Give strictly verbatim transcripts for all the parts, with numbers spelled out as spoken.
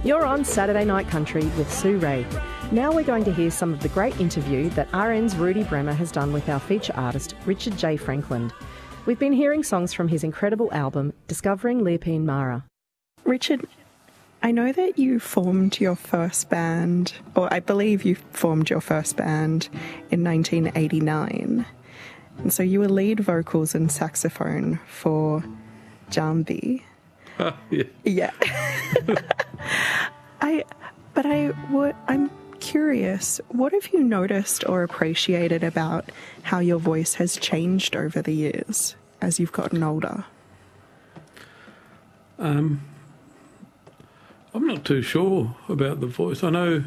You're on Saturday Night Country with Sue Ray. Now we're going to hear some of the great interview that R N's Rudy Bremer has done with our feature artist, Richard J. Franklin. We've been hearing songs from his incredible album, Discovering Leopold Mara. Richard, I know that you formed your first band, or I believe you formed your first band in nineteen eighty-nine. And so you were lead vocals and saxophone for Jambi. Uh, yeah. Yeah. I, but I, what, I'm curious, what have you noticed or appreciated about how your voice has changed over the years as you've gotten older? Um, I'm not too sure about the voice. I know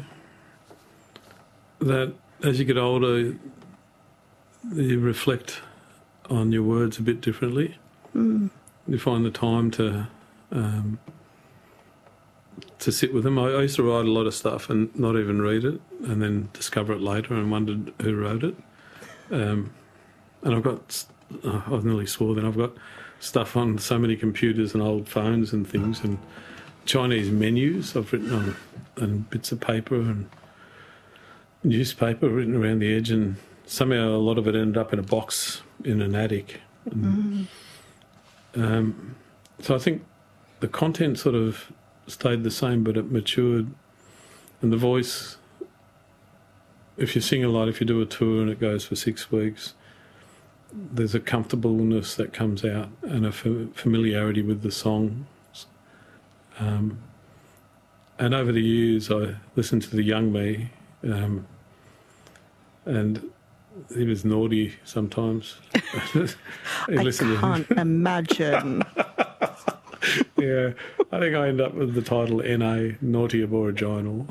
that as you get older, you reflect on your words a bit differently. Mm. You find the time to um, to sit with them. I, I used to write a lot of stuff and not even read it, and then discover it later and wondered who wrote it. Um, and I've got, oh, I nearly swore then, I've got stuff on so many computers and old phones and things, and Chinese menus I've written on, and bits of paper and newspaper written around the edge, and somehow a lot of it ended up in a box in an attic. And, mm. um, so I think the content sort of stayed the same, but it matured. And the voice, if you sing a lot, if you do a tour and it goes for six weeks, there's a comfortableness that comes out and a familiarity with the songs. Um, and over the years, I listened to the young me, um, and he was naughty sometimes. I can't imagine. Yeah, I think I end up with the title N A, Naughty Aboriginal.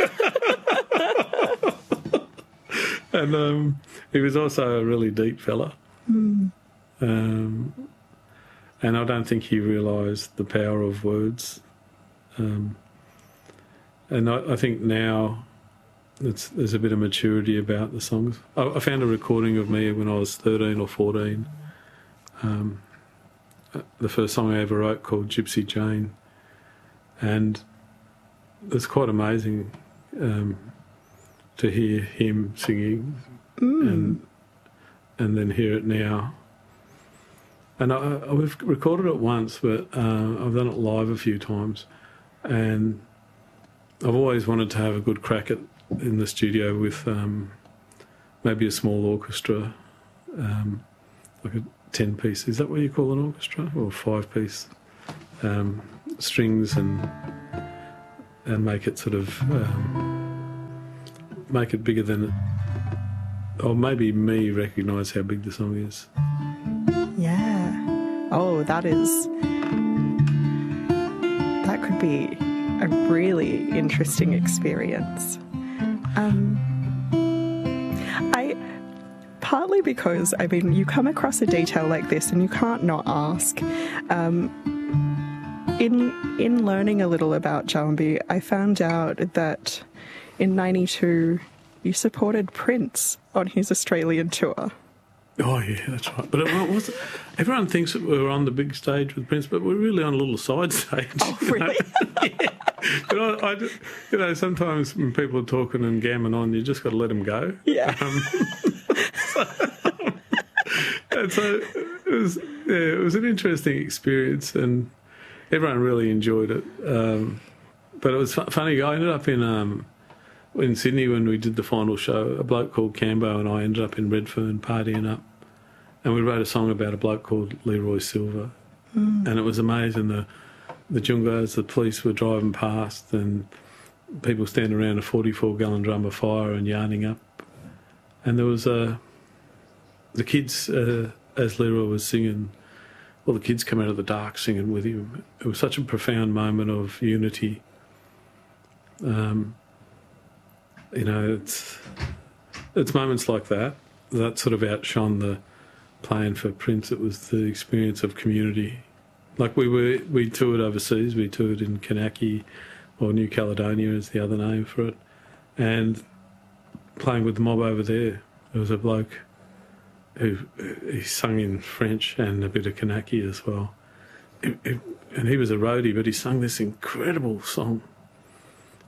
And um, he was also a really deep fella. Mm. Um, and I don't think he realised the power of words. Um, and I, I think now it's, there's a bit of maturity about the songs. I, I found a recording of me when I was thirteen or fourteen. Um, the first song I ever wrote called Gypsy Jane. And it's quite amazing um, to hear him singing mm. and and then hear it now. And I, I, we've recorded it once, but uh, I've done it live a few times. And I've always wanted to have a good crack at in the studio with um, maybe a small orchestra, um, like a ten-piece. Is that what you call an orchestra? Or a five-piece? Um, strings and and make it sort of um, make it bigger than it, or maybe me recognise how big the song is. Yeah. Oh, that is that could be a really interesting experience. Um, I partly because I mean you come across a detail like this and you can't not ask. Um, In in learning a little about Jambi, I found out that in ninety-two you supported Prince on his Australian tour. Oh yeah, that's right. But it wasn't, everyone thinks that we were on the big stage with Prince, but we're really on a little side stage. Oh really? Yeah. You know, I, you know, sometimes when people are talking and gammon on, you just got to let them go. Yeah. Um, so, and so it was, yeah, it was an interesting experience, and everyone really enjoyed it. Um, but it was fu- funny. I ended up in um, in Sydney when we did the final show. A bloke called Cambo and I ended up in Redfern partying up, and we wrote a song about a bloke called Leroy Silver. Mm. And it was amazing. The the Jungos, the police were driving past, and people standing around a forty-four gallon drum of fire and yarning up. And there was a the kids uh, as Leroy was singing. Well, the kids come out of the dark singing with him. It was such a profound moment of unity. Um, you know, it's it's moments like that that sort of outshone the playing for Prince. It was the experience of community. Like we were, we toured overseas. We toured in Kanaki, or New Caledonia is the other name for it, and playing with the mob over there. There was a bloke who he sung in French and a bit of Kanaki as well. It, it, and he was a roadie, but he sung this incredible song.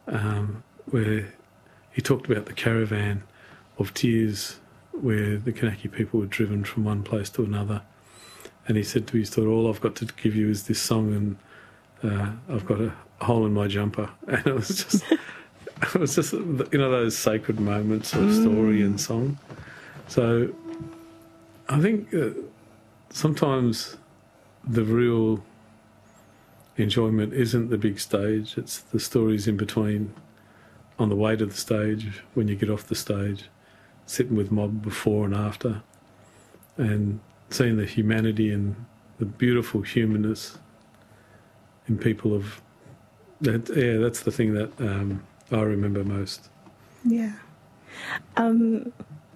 um, where he talked about the caravan of tears where the Kanaki people were driven from one place to another. And he said to his daughter, all I've got to give you is this song, and uh, I've got a hole in my jumper. And it was just, it was just, you know, those sacred moments of story and song. So I think uh, sometimes the real enjoyment isn't the big stage, it's the stories in between, on the way to the stage, when you get off the stage, sitting with mob before and after, and seeing the humanity and the beautiful humanness in people of that. Yeah, that's the thing that um, I remember most. Yeah. Um,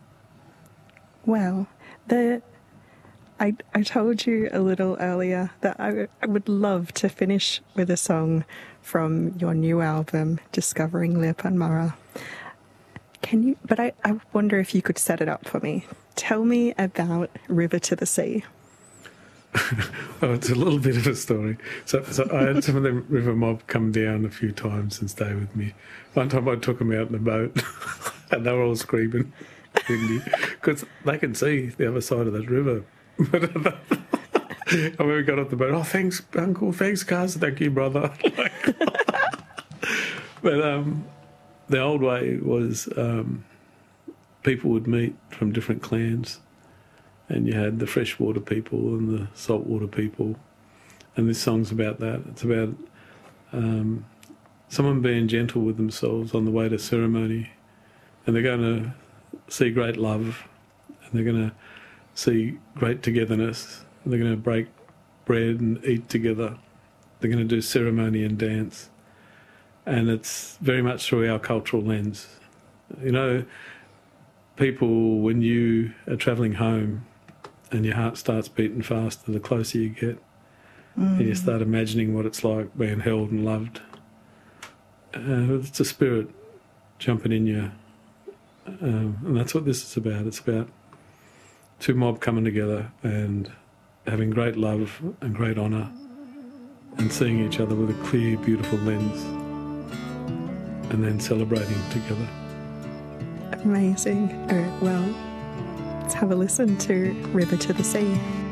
well, the I I told you a little earlier that I, I would love to finish with a song from your new album, Discovering Lepanmara. Can you? But I, I wonder if you could set it up for me. Tell me about River to the Sea. Oh, it's a little bit of a story. So, so I had some of them river mob come down a few times and stay with me. One time I took them out in a boat and they were all screaming because they can see the other side of that river. And when we got off the boat, oh, thanks, Uncle, thanks, Cuz, thank you, brother. But um, the old way was um, people would meet from different clans, and you had the freshwater people and the saltwater people, and this song's about that. It's about um, someone being gentle with themselves on the way to ceremony, and they're going to see great love, and they're going to see great togetherness, and they're going to break bread and eat together. They're going to do ceremony and dance, and it's very much through our cultural lens. You know, people, when you are travelling home and your heart starts beating faster the closer you get, mm. and you start imagining what it's like being held and loved, uh, it's a spirit jumping in you, um, and that's what this is about. It's about two mob coming together and having great love and great honour and seeing each other with a clear, beautiful lens and then celebrating together. Amazing. All right, well, let's have a listen to River to the Sea.